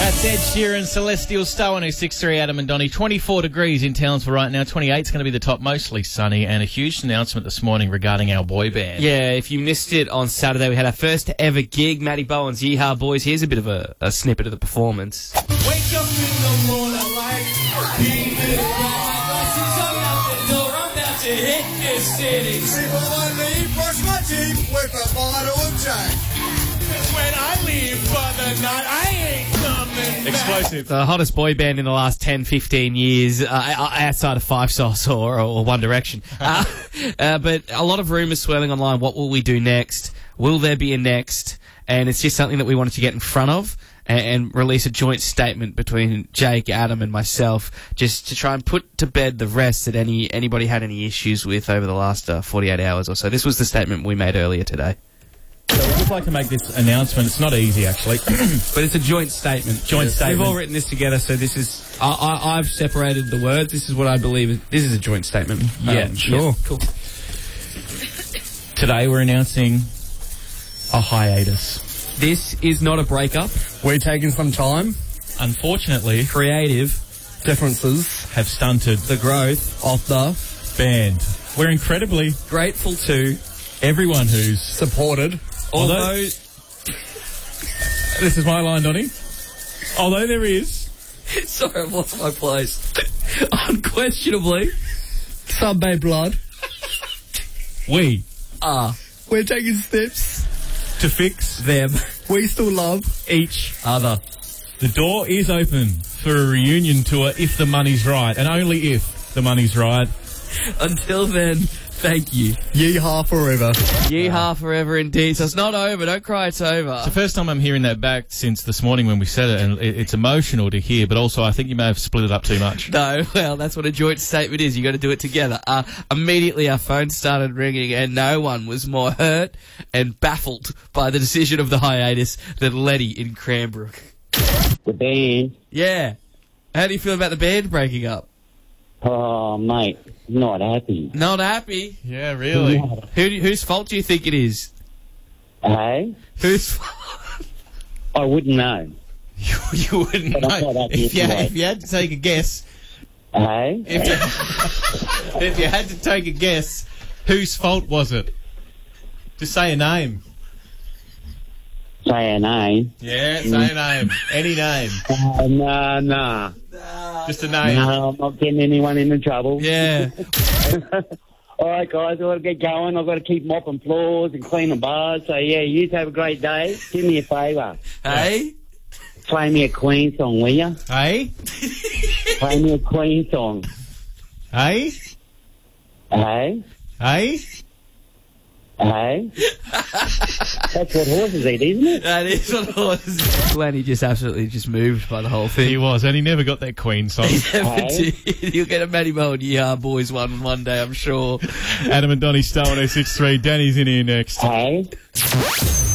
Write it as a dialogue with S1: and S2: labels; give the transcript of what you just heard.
S1: That's Ed Sheeran, Celestial Star 106.3, Adam and Donny. 24 degrees in Townsville right now. 28 is going to be the top, mostly sunny, and a huge announcement this morning regarding our boy band.
S2: Yeah, if you missed it on Saturday, we had our first ever gig, Matty Bowen's Yeehaw Boys. Here's a bit of a snippet of the performance.
S3: Wake up in the morning like I'm about to hit this city.
S4: People want me, brush my teeth with a bottle of Jack.
S3: When I leave for the night, I ain't coming back.
S1: Explosive.
S2: The hottest boy band in the last 10, 15 years, outside of Five Sauce or One Direction. But a lot of rumours swirling online. What will we do next? Will there be a next? And it's just something that we wanted to get in front of and release a joint statement between Jake, Adam and myself, just to try and put to bed the rest that anybody had any issues with over the last 48 hours or so. This was the statement we made earlier today.
S1: So we'd just like to make this announcement. It's not easy, actually.
S2: But it's a joint statement.
S1: Joint statement.
S2: We've all written this together, so this is... I've separated the words. This is what I believe. This is a joint statement.
S1: Yeah, sure.
S2: Yeah, cool.
S1: Today we're announcing a hiatus.
S2: This is not a breakup.
S4: We're taking some time.
S1: Unfortunately,
S2: Creative.
S4: Differences
S1: have stunted
S2: The growth.
S4: of the
S1: band. We're incredibly
S2: Grateful to...
S1: everyone who's...
S4: supported.
S1: Although... This is my line, Donny. Although there is...
S2: Sorry, I've lost my place. Unquestionably.
S4: Sub-Bay blood.
S1: We
S4: We're taking steps.
S1: to fix
S2: Them.
S4: We still love.
S1: each
S2: Other.
S1: The door is open for a reunion tour if the money's right, and only if the money's right.
S2: Until then, thank you.
S4: Yeehaw forever.
S2: Yeehaw forever indeed. So it's not over. Don't cry, it's over.
S1: It's the first time I'm hearing that back since this morning when we said it, and it's emotional to hear, but also I think you may have split it up too much.
S2: No, well, that's what a joint statement is. You got to do it together. Immediately our phone started ringing, and no one was more hurt and baffled by the decision of the hiatus than Letty in Cranbrook.
S5: The band?
S2: Yeah. How do you feel about the band breaking up?
S5: Oh, mate, not happy.
S2: Not happy.
S1: Yeah, really.
S2: Whose fault do you think it is?
S5: Hey?
S2: Whose?
S5: I wouldn't know.
S1: You wouldn't
S5: But I'm
S1: know.
S5: not happy
S1: If you
S5: anyway.
S1: had to take a guess,
S5: Hey?
S1: if you had to take a guess, whose fault was it? Just say a name.
S5: Say a name.
S1: Yeah, say a name. Any name.
S5: Nah.
S1: Just a name.
S5: No, I'm not getting anyone into trouble.
S2: Yeah.
S5: All right, guys, I've got to get going. I've got to keep mopping floors and cleaning bars. So, yeah, you have a great day. Do me a favour.
S2: Hey?
S5: Play me a Queen song, will you?
S1: Hey?
S5: Play me a Queen song.
S1: Hey?
S5: Hey?
S1: Hey?
S5: Hey? That's what horses eat, isn't it?
S2: That is what it was. Lenny just absolutely just moved by the whole thing.
S1: He was, and he never got that Queen song.
S5: Hey?
S2: You'll get a Matty Bowen Yeehaw Boys one day, I'm sure.
S1: Adam and Donny, Star 106.3. Danny's in here next.
S5: Hey?